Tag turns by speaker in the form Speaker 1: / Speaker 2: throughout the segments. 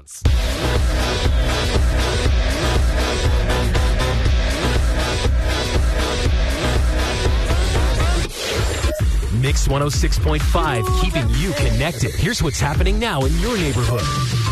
Speaker 1: chance. Mix 106.5, keeping you connected. Here's what's happening now in your neighborhood.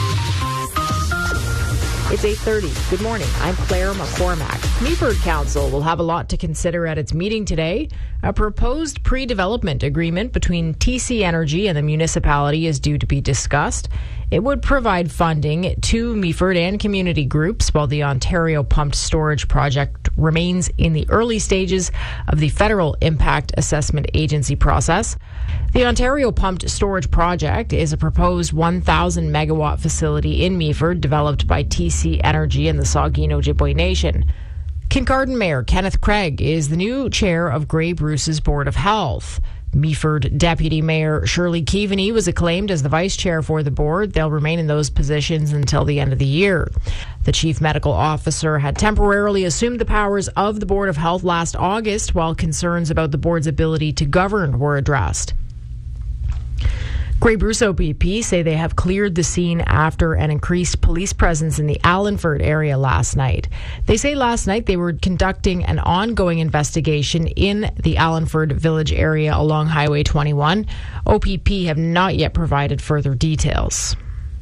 Speaker 2: It's 8:30. Good morning. I'm Claire McCormack. Meaford Council will have a lot to consider at its meeting today. A proposed pre-development agreement between TC Energy and the municipality is due to be discussed. It would provide funding to Meaford and community groups while the Ontario Pumped Storage Project remains in the early stages of the Federal Impact Assessment Agency process. The Ontario Pumped Storage Project is a proposed 1,000 megawatt facility in Meaford developed by TC Energy and the Saugeen Ojibwe Nation. Kincardine Mayor Kenneth Craig is the new chair of Grey Bruce's Board of Health. Meaford Deputy Mayor Shirley Keaveney was acclaimed as the vice chair for the board. They'll remain in those positions until the end of the year. The chief medical officer had temporarily assumed the powers of the Board of Health last August, while concerns about the board's ability to govern were addressed. Grey Bruce OPP say they have cleared the scene after an increased police presence in the Allenford area last night. They say last night they were conducting an ongoing investigation in the Allenford village area along Highway 21. OPP have not yet provided further details.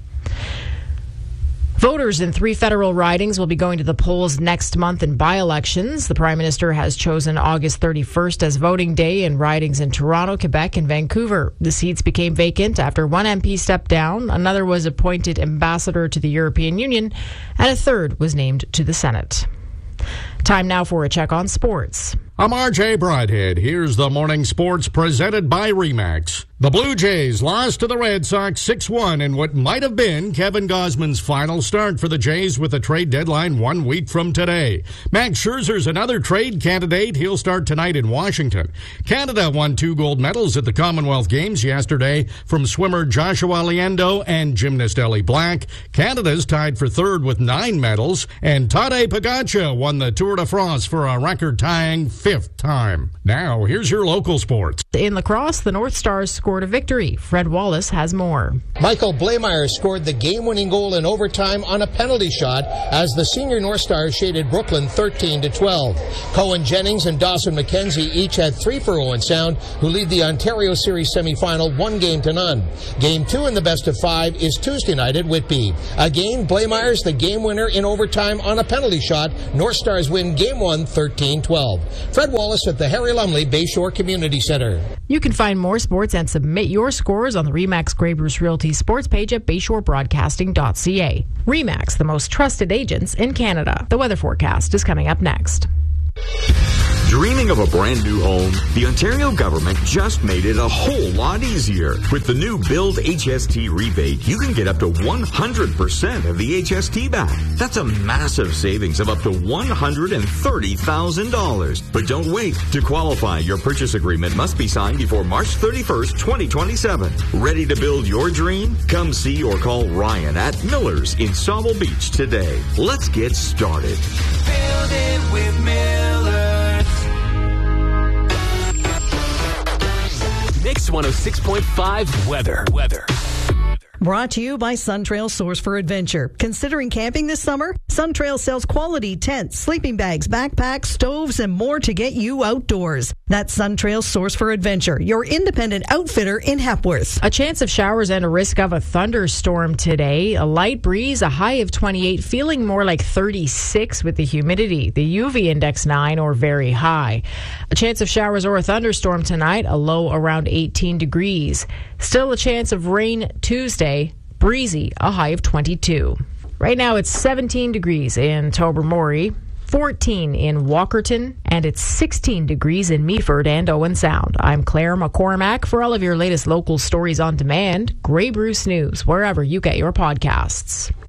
Speaker 2: Voters in 3 federal ridings will be going to the polls next month in by-elections. The Prime Minister has chosen August 31st as voting day in ridings in Toronto, Quebec, and Vancouver. The seats became vacant after one MP stepped down, another was appointed ambassador to the European Union, and a third was named to the Senate. Time now for a check on sports.
Speaker 3: I'm RJ Broadhead. Here's the morning sports presented by RE/MAX. The Blue Jays lost to the Red Sox 6-1 in what might have been Kevin Gausman's final start for the Jays with a trade deadline 1 week from today. Max Scherzer's another trade candidate. He'll start tonight in Washington. Canada won 2 gold medals at the Commonwealth Games yesterday from swimmer Joshua Liendo and gymnast Ellie Black. Canada's tied for third with 9 medals, and Tadej Pogacar won the Tour de France for a record-tying 5th time. Now, here's your local sports.
Speaker 2: In lacrosse, the North Stars scored a victory. Fred Wallace has more.
Speaker 4: Michael Blameyer scored the game-winning goal in overtime on a penalty shot as the senior North Stars shaded Brooklyn 13-12. Cohen Jennings and Dawson McKenzie each had 3 for Owen Sound, who lead the Ontario Series semifinal 1-0. Game 2 in the best of 5 is Tuesday night at Whitby. Again, Blameyer's the game winner in overtime on a penalty shot. North Stars win Game 1 13-12. Fred Wallace at the Harry Lumley Bayshore Community Center.
Speaker 2: You can find more sports and submit your scores on the RE/MAX Grey Bruce Realty sports page at bayshorebroadcasting.ca. RE/MAX, the most trusted agents in Canada. The weather forecast is coming up next.
Speaker 5: Dreaming of a brand new home? The Ontario government just made it a whole lot easier. With the new Build HST rebate, you can get up to 100% of the HST back. That's a massive savings of up to $130,000. But don't wait. To qualify, your purchase agreement must be signed before March 31st, 2027. Ready to build your dream? Come see or call Ryan at Miller's in Sauble Beach today. Let's get started.
Speaker 6: Build it with Miller's.
Speaker 1: Mix 106.5 weather.
Speaker 7: Brought to you by Suntrail Source for Adventure. Considering camping this summer? Suntrail sells quality tents, sleeping bags, backpacks, stoves, and more to get you outdoors. That's Suntrail Source for Adventure, your independent outfitter in Hepworth.
Speaker 2: A chance of showers and a risk of a thunderstorm today. A light breeze, a high of 28, feeling more like 36 with the humidity. The UV index 9 or very high. A chance of showers or a thunderstorm tonight, a low around 18 degrees. Still a chance of rain Tuesday, breezy, a high of 22. Right now it's 17 degrees in Tobermory, 14 in Walkerton, and it's 16 degrees in Meaford and Owen Sound. I'm Claire McCormack. For all of your latest local stories on demand, Grey Bruce News, wherever you get your podcasts.